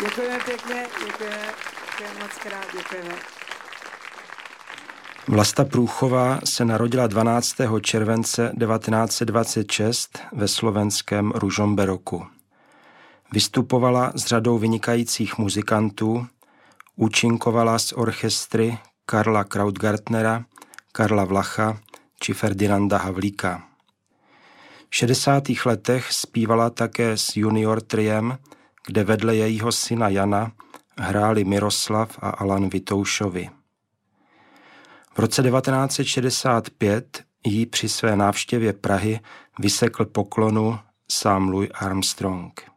Děkujeme pěkně, děkujeme moc krát, děkujeme. Vlasta Průchová se narodila 12. července 1926 ve slovenském Ružomberoku. Vystupovala s řadou vynikajících muzikantů, účinkovala s orchestry Karla Krautgartnera, Karla Vlacha či Ferdinanda Havlíka. V 60. letech zpívala také s junior triem, kde vedle jejího syna Jana hráli Miroslav a Alan Vitoušovi. V roce 1965 jí při své návštěvě Prahy vysekl poklonu sám Louis Armstrong.